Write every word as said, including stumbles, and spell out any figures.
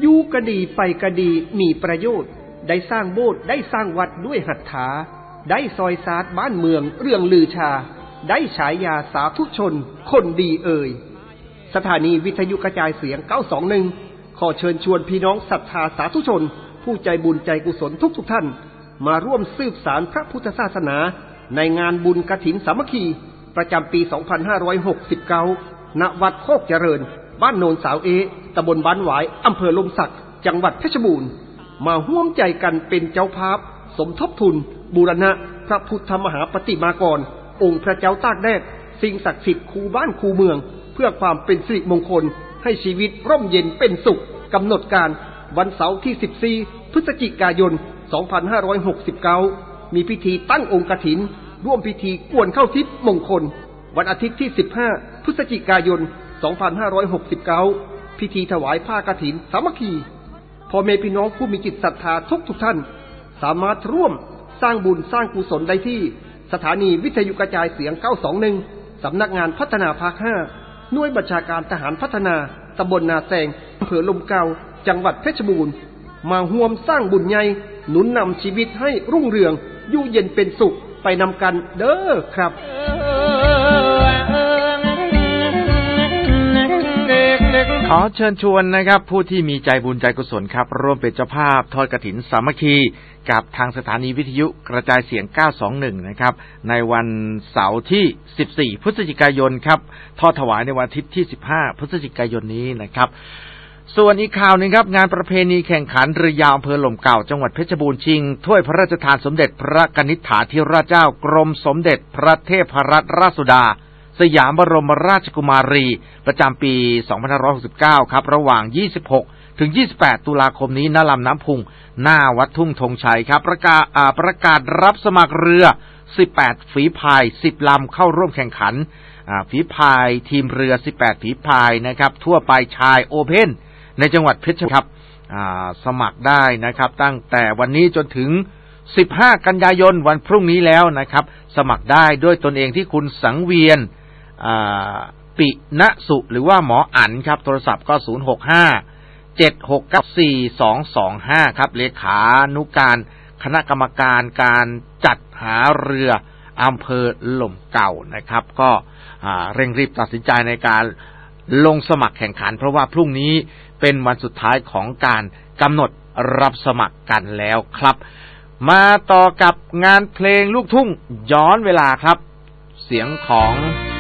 อยู่กะดีไปกะดีมีประโยชน์ได้สร้างโบสถ์ได้สร้างวัดด้วยหัตถาได้ซอยซาดบ้านเมืองเรื่องลือชาได้ฉายาสาธุชนคนดีเอ่ยสถานีวิทยุกระจายเสียงเก้าสองหนึ่งขอเชิญชวนพี่น้องศรัทธาสาธุชนผู้ใจบุญใจกุศลทุกทุกท่านมาร่วมสืบสานพระพุทธศาสนาในงานบุญกฐินสามัคคีประจำปีสองพันห้าร้อยหกสิบเก้าณวัดโคกเจริญบ้านโนนสาวเอตำบลบ้านหวายอำเภอลมศักดิ์จังหวัดเพชรบูรณ์มาร่วมใจกันเป็นเจ้าภาพสมทบทุนบูรณะพระพุทธมหาปฏิมากรองค์พระเจ้าตากแดดสิ่งศักดิ์สิทธิ์คูบ้านคูเมืองเพื่อความเป็นสิริมงคลให้ชีวิตร่มเย็นเป็นสุขกำหนดการวันเสาร์ที่สิบสี่พฤศจิกายนสองพันห้าร้อยหกสิบเก้ามีพิธีตั้งองค์กฐินร่วมพิธีกวนเข้าทิพย์มงคลวันอาทิตย์ที่สิบห้าพฤศจิกายนสองพันห้าร้อยหกสิบเก้าพิธีถวายผ้ากฐินสามัคคีพ่อแม่พี่น้องผู้มีจิตศรัทธาทุกทุกท่านสามารถร่วมสร้างบุญสร้างกุศลได้ที่สถานีวิทยุกระจายเสียงเก้าสองหนึ่งสำนักงานพัฒนาภาคห้าหน่วยบัญชาการทหารพัฒนาตำบลนาแซงอำเภอลมเก่าจังหวัดเพชรบูรณ์มาร่วมสร้างบุญใหญ่หนุนนำชีวิตให้รุ่งเรืองอยู่เย็นเป็นสุขไปนำกันเด้อครับขอเชิญชวนนะครับผู้ที่มีใจบุญใจกุศลครับร่วมเป็นเจ้าภาพทอดกฐินสามัคคีกับทางสถานีวิทยุกระจายเสียงเก้าสองหนึ่งนะครับในวันเสาร์ที่สิบสี่พฤศจิกายนครับทอดถวายในวันอาทิตย์ที่สิบห้าพฤศจิกายนนี้นะครับส่วนอีกข่าวนึงครับงานประเพณีแข่งขันเรือยาวอำเภอหล่มเก่าจังหวัดเพชรบูรณ์ชิงถ้วยพระราชทานสมเด็จพระกนิษฐาธิราชเจ้ากรมสมเด็จพระเทพรัตนราชสุดาสยามบรมราชกุมารีประจำปีสองพันห้าร้อยหกสิบเก้าครับระหว่างยี่สิบหกถึงยี่สิบแปดตุลาคมนี้ณลำน้ำพุงหน้าวัดทุ่งธงชัยครับประกาศอ่าประกาศรับสมัครเรือสิบแปดฝีพายสิบลำเข้าร่วมแข่งขันอ่าฝีพายทีมเรือสิบแปดฝีพายนะครับทั่วไปชายโอเพ่นในจังหวัดเพชรบูรณ์ครับอ่าสมัครได้นะครับตั้งแต่วันนี้จนถึงสิบห้ากันยายนวันพรุ่งนี้แล้วนะครับสมัครได้ด้วยตนเองที่คุณสังเวียนปิณสุหรือว่าหมออั๋นครับโทรศัพท์ก็ศูนย์ หก ห้า เจ็ด หก เก้า สี่ สอง สอง ห้าครับเลขานุการคณะกรรมการการจัดหาเรืออำเภอหล่มเก่านะครับก็เร่งรีบตัดสินใจในการลงสมัครแข่งขันเพราะว่าพรุ่งนี้เป็นวันสุดท้ายของการกำหนดรับสมัครกันแล้วครับมาต่อกับงานเพลงลูกทุ่งย้อนเวลาครับเสียงของ